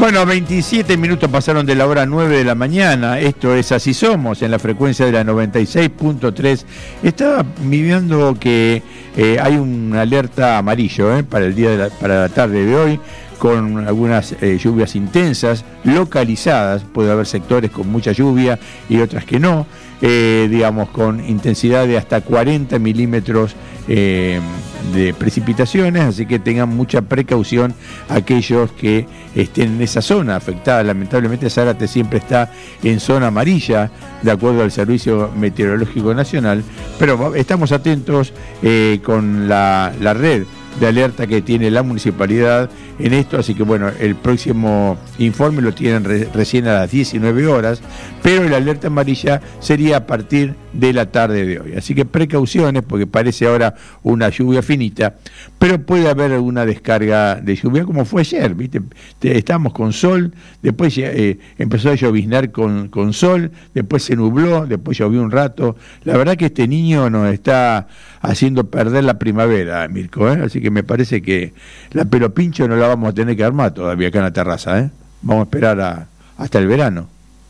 Bueno, 27 minutos pasaron de la hora 9 de la mañana. Esto es Así Somos, en la frecuencia de la 96.3. Estaba viendo que hay una alerta amarillo para el día para la tarde de hoy, con algunas lluvias intensas, localizadas. Puede haber sectores con mucha lluvia y otras que no, digamos, con intensidad de hasta 40 milímetros de precipitaciones, así que tengan mucha precaución aquellos que estén en esa zona afectada. Lamentablemente Zárate siempre está en zona amarilla, de acuerdo al Servicio Meteorológico Nacional, pero estamos atentos con la red de alerta que tiene la municipalidad en esto, así que bueno, el próximo informe lo tienen recién a las 19 horas, pero la alerta amarilla sería a partir de la tarde de hoy, así que precauciones, porque parece ahora una lluvia finita, pero puede haber alguna descarga de lluvia, como fue ayer, ¿viste? Estábamos con sol, después empezó a lloviznar con sol, después se nubló, después llovió un rato. La verdad que este niño nos está haciendo perder la primavera, Mirko, así que me parece que la pelopincho no la vamos a tener que armar todavía acá en la terraza, vamos a esperar hasta el verano.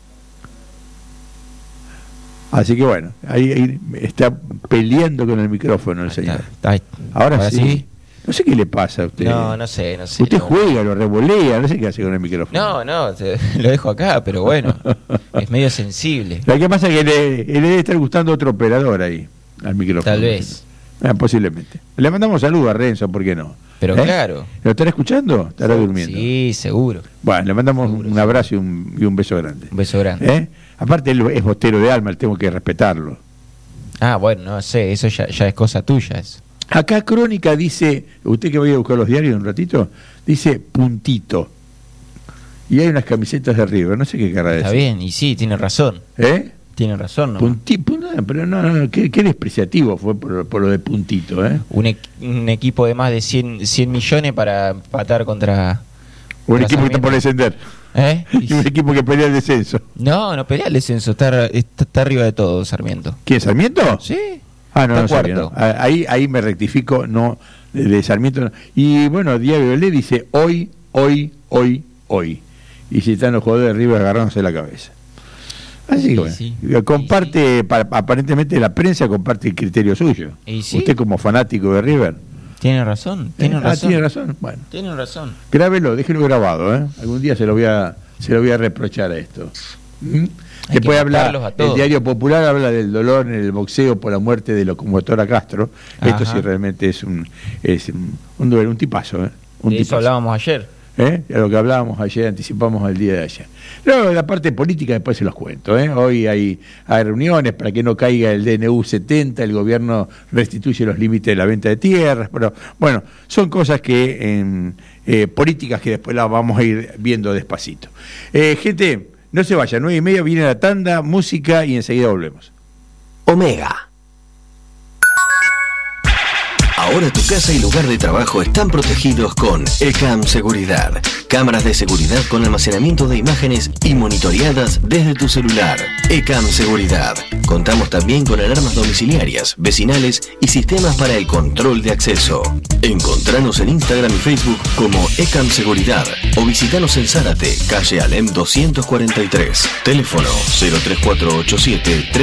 Así que bueno, ahí está peleando con el micrófono el señor. Ahora sí. No sé qué le pasa a usted. No sé. Usted juega, lo revolea, no sé qué hace con el micrófono. No, lo dejo acá, pero bueno, es medio sensible. Lo que pasa es que le debe estar gustando otro operador ahí, al micrófono. Tal vez. Posiblemente. Le mandamos saludos a Renzo, ¿por qué no? Pero claro. ¿Lo estará escuchando? ¿Estará durmiendo? Sí, seguro. Bueno, le mandamos un abrazo y un beso grande. Un beso grande. Aparte, él es bostero de alma, tengo que respetarlo. Bueno, no sé, eso ya es cosa tuya. Eso. Acá Crónica dice, usted que vaya a buscar los diarios un ratito, dice puntito. Y hay unas camisetas de River, no sé qué querrá decir. Está bien, y sí, tiene razón. Tiene razón, ¿no? Pero no, qué despreciativo fue por lo de puntito, Un equipo de más de 100 millones para empatar contra un equipo que está por descender. Y un equipo que pelea el descenso. No pelea el descenso, está arriba de todo, Sarmiento. ¿Quién, Sarmiento? Sí. No sabía, no. Ahí me rectifico, no, de Sarmiento no. Y bueno, Diario Le dice hoy. Y si están los jugadores de River agarrándose la cabeza. Así que bueno, sí. Comparte, aparentemente la prensa comparte el criterio suyo. Usted como fanático de River. Tiene razón. Tiene razón. Bueno. Tiene razón. Grábelo, déjelo grabado, Algún día se lo voy a reprochar a esto. Después habla, el Diario Popular habla del dolor en el boxeo por la muerte de Locomotora Castro. Ajá. Esto sí realmente es un duelo, un tipazo, De eso hablábamos ayer. Lo que hablábamos ayer, anticipamos el día de ayer. Luego la parte política después se los cuento. Hoy hay reuniones para que no caiga el DNU 70, el gobierno restituye los límites de la venta de tierras, pero bueno, son cosas que políticas que después las vamos a ir viendo despacito. Gente, no se vayan, 9:30 viene la tanda, música y enseguida volvemos. Omega. Ahora tu casa y lugar de trabajo están protegidos con ECAM Seguridad. Cámaras de seguridad con almacenamiento de imágenes y monitoreadas desde tu celular. ECAM Seguridad. Contamos también con alarmas domiciliarias, vecinales y sistemas para el control de acceso. Encontranos en Instagram y Facebook como ECAM Seguridad o visitanos en Zárate, calle Alem 243. Teléfono 03487